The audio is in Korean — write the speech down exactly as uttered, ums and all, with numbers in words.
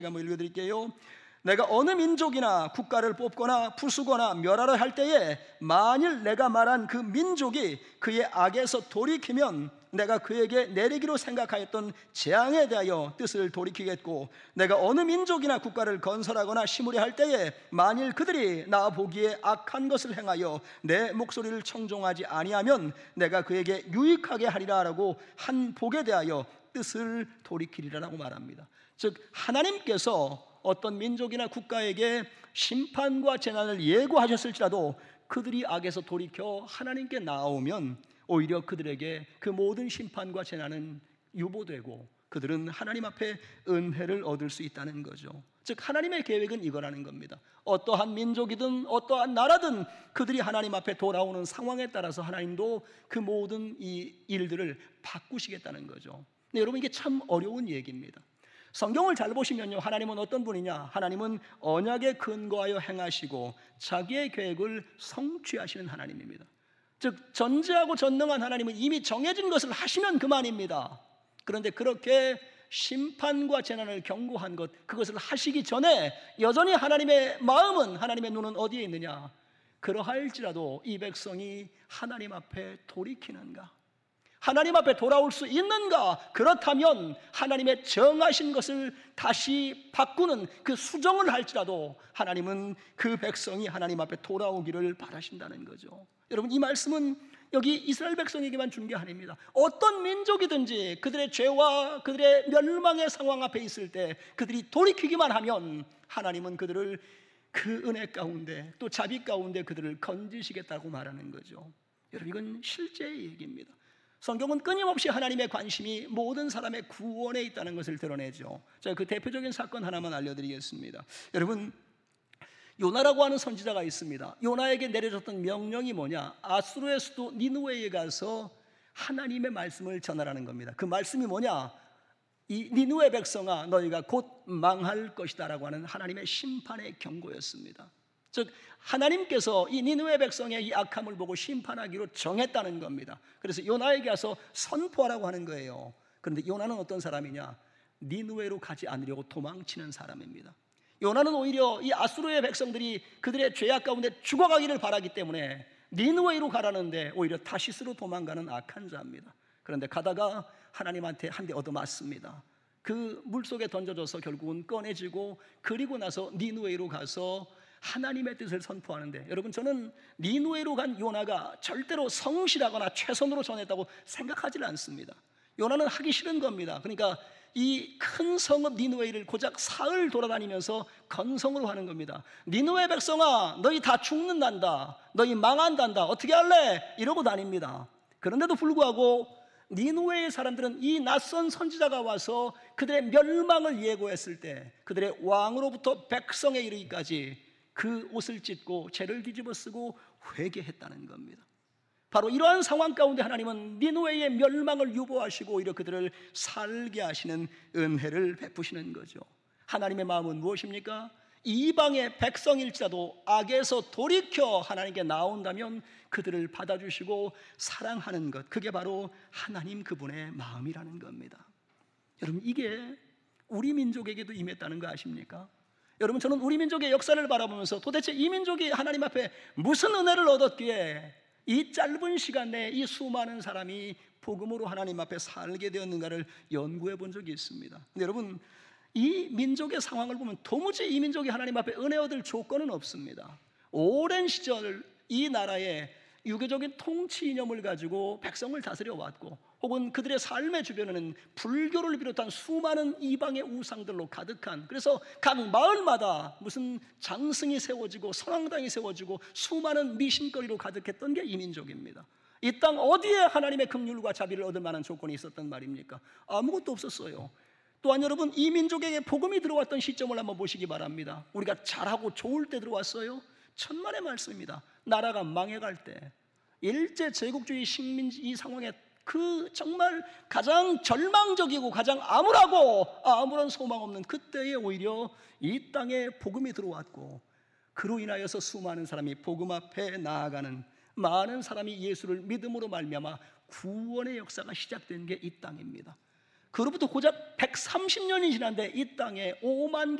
한번 읽어드릴게요. 내가 어느 민족이나 국가를 뽑거나 부수거나 멸하려 할 때에 만일 내가 말한 그 민족이 그의 악에서 돌이키면 내가 그에게 내리기로 생각하였던 재앙에 대하여 뜻을 돌이키겠고, 내가 어느 민족이나 국가를 건설하거나 심으려 할 때에 만일 그들이 나 보기에 악한 것을 행하여 내 목소리를 청종하지 아니하면 내가 그에게 유익하게 하리라 라고 한 복에 대하여 뜻을 돌이키리라라고 말합니다. 즉, 하나님께서 어떤 민족이나 국가에게 심판과 재난을 예고하셨을지라도 그들이 악에서 돌이켜 하나님께 나오면 오히려 그들에게 그 모든 심판과 재난은 유보되고 그들은 하나님 앞에 은혜를 얻을 수 있다는 거죠. 즉, 하나님의 계획은 이거라는 겁니다. 어떠한 민족이든 어떠한 나라든 그들이 하나님 앞에 돌아오는 상황에 따라서 하나님도 그 모든 이 일들을 바꾸시겠다는 거죠. 네, 여러분, 이게 참 어려운 얘기입니다. 성경을 잘 보시면요, 하나님은 어떤 분이냐? 하나님은 언약에 근거하여 행하시고 자기의 계획을 성취하시는 하나님입니다. 즉, 전지하고 전능한 하나님은 이미 정해진 것을 하시면 그만입니다. 그런데 그렇게 심판과 재난을 경고한 것, 그것을 하시기 전에 여전히 하나님의 마음은, 하나님의 눈은 어디에 있느냐? 그러할지라도 이 백성이 하나님 앞에 돌이키는가? 하나님 앞에 돌아올 수 있는가? 그렇다면 하나님의 정하신 것을 다시 바꾸는 그 수정을 할지라도 하나님은 그 백성이 하나님 앞에 돌아오기를 바라신다는 거죠. 여러분, 이 말씀은 여기 이스라엘 백성에게만 준 게 아닙니다. 어떤 민족이든지 그들의 죄와 그들의 멸망의 상황 앞에 있을 때 그들이 돌이키기만 하면 하나님은 그들을 그 은혜 가운데 또 자비 가운데 그들을 건지시겠다고 말하는 거죠. 여러분, 이건 실제의 얘기입니다. 성경은 끊임없이 하나님의 관심이 모든 사람의 구원에 있다는 것을 드러내죠. 제가 그 대표적인 사건 하나만 알려드리겠습니다. 여러분, 요나라고 하는 선지자가 있습니다. 요나에게 내려졌던 명령이 뭐냐? 아수르의 수도 니느웨에 가서 하나님의 말씀을 전하라는 겁니다. 그 말씀이 뭐냐? 이 니느웨 백성아, 너희가 곧 망할 것이다 라고 하는 하나님의 심판의 경고였습니다. 즉, 하나님께서 이 니느웨 백성의 이 악함을 보고 심판하기로 정했다는 겁니다. 그래서 요나에게 가서 선포하라고 하는 거예요. 그런데 요나는 어떤 사람이냐? 니느웨로 가지 않으려고 도망치는 사람입니다. 요나는 오히려 이 아수르의 백성들이 그들의 죄악 가운데 죽어가기를 바라기 때문에 니느웨로 가라는데 오히려 다시스로 도망가는 악한 자입니다. 그런데 가다가 하나님한테 한 대 얻어맞습니다. 그 물속에 던져져서 결국은 꺼내지고, 그리고 나서 니느웨로 가서 하나님의 뜻을 선포하는데, 여러분, 저는 니느웨로 간 요나가 절대로 성실하거나 최선으로 전했다고 생각하지 않습니다. 요나는 하기 싫은 겁니다. 그러니까 이 큰 성읍 니느웨를 고작 사흘 돌아다니면서 건성으로 하는 겁니다. 니느웨 백성아, 너희 다 죽는단다, 너희 망한단다, 어떻게 할래? 이러고 다닙니다. 그런데도 불구하고 니느웨의 사람들은 이 낯선 선지자가 와서 그들의 멸망을 예고했을 때 그들의 왕으로부터 백성에 이르기까지 그 옷을 찢고 죄를 뒤집어 쓰고 회개했다는 겁니다. 바로 이러한 상황 가운데 하나님은 니느웨의 멸망을 유보하시고 오히려 그들을 살게 하시는 은혜를 베푸시는 거죠. 하나님의 마음은 무엇입니까? 이방의 백성일지라도 악에서 돌이켜 하나님께 나온다면 그들을 받아주시고 사랑하는 것, 그게 바로 하나님 그분의 마음이라는 겁니다. 여러분, 이게 우리 민족에게도 임했다는 거 아십니까? 여러분, 저는 우리 민족의 역사를 바라보면서 도대체 이 민족이 하나님 앞에 무슨 은혜를 얻었기에 이 짧은 시간 내에 이 수많은 사람이 복음으로 하나님 앞에 살게 되었는가를 연구해 본 적이 있습니다. 근데 여러분, 이 민족의 상황을 보면 도무지 이 민족이 하나님 앞에 은혜 얻을 조건은 없습니다. 오랜 시절 이 나라에 유교적인 통치 이념을 가지고 백성을 다스려 왔고, 혹은 그들의 삶의 주변에는 불교를 비롯한 수많은 이방의 우상들로 가득한, 그래서 각 마을마다 무슨 장승이 세워지고 선왕당이 세워지고 수많은 미신거리로 가득했던 게 이 민족입니다. 이 땅 어디에 하나님의 긍휼과 자비를 얻을 만한 조건이 있었단 말입니까? 아무것도 없었어요. 또한 여러분, 이 민족에게 복음이 들어왔던 시점을 한번 보시기 바랍니다. 우리가 잘하고 좋을 때 들어왔어요? 천만의 말씀입니다. 나라가 망해갈 때, 일제 제국주의 식민지 이 상황에 그 정말 가장 절망적이고 가장 암울하고 아무런 소망 없는 그때에 오히려 이 땅에 복음이 들어왔고, 그로 인하여서 수많은 사람이 복음 앞에 나아가는, 많은 사람이 예수를 믿음으로 말미암아 구원의 역사가 시작된 게 이 땅입니다. 그로부터 고작 백삼십 년이 지났는데 이 땅에 오만